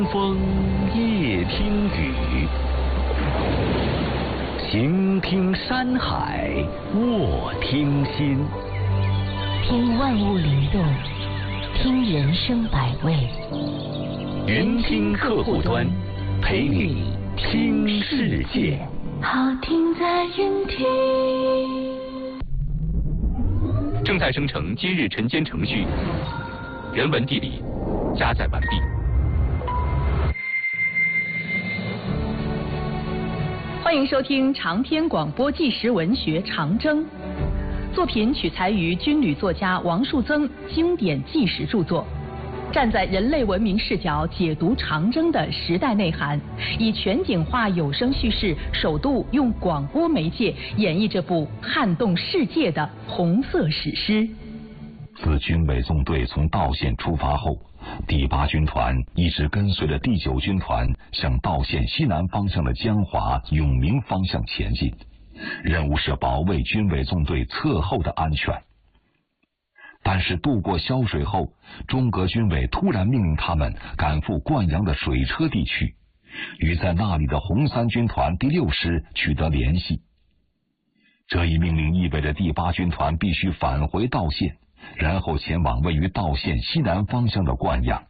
风夜听雨，行听山海卧听心。 听万物灵动，听人生百味。 云听客户端，陪你听世界。 好听在云听。 正在生成今日晨间程序，人文地理加载完毕。 欢迎收听长篇广播纪实文学《长征》，作品取材于军旅作家王树增经典纪实著作，站在人类文明视角解读长征的时代内涵，以全景化有声叙事，首度用广播媒介演绎这部撼动世界的红色史诗。 自军委纵队从道县出发后，第8军团一直跟随着第9军团向道县西南方向的江华、永明方向前进，任务是保卫军委纵队侧后的安全。但是渡过萧水后，中革军委突然命令他们赶赴灌阳的水车地区，与在那里的红三军团第6师取得联系。这一命令意味着第8军团必须返回道县，然后前往位于道县西南方向的灌阳。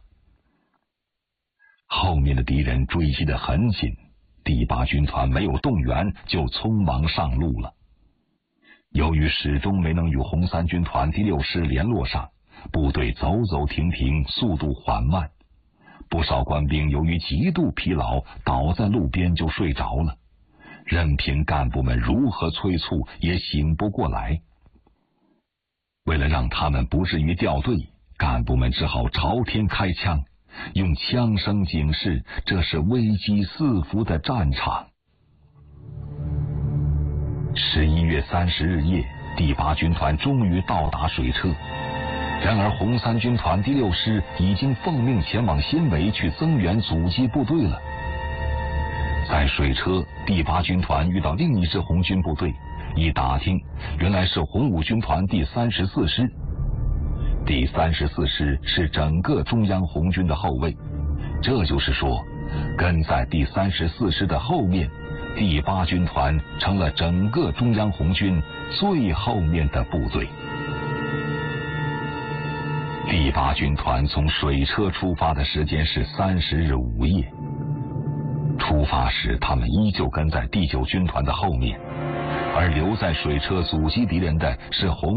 后面的敌人追击得很紧，第8军团没有动员就匆忙上路了。由于始终没能与红三军团第6师联络上，部队走走停停，速度缓慢。不少官兵由于极度疲劳，倒在路边就睡着了，任凭干部们如何催促也醒不过来。为了让他们不至于掉队，干部们只好朝天开枪，用枪声警示这是危机四伏的战场。11月30日夜，第8军团终于到达水车，然而红三军团第6师已经奉命前往新围去增援阻击部队了。在水车，第8军团遇到另一支红军部队，一打听，原来是红5军团第34师。第34师是整个中央红军的后卫，这就是说，跟在第34师的后面，第8军团成了整个中央红军最后面的部队。第8军团从水车出发的时间是30日午夜。出发时，他们依旧跟在第9军团的后面，而留在水车阻击敌人的是红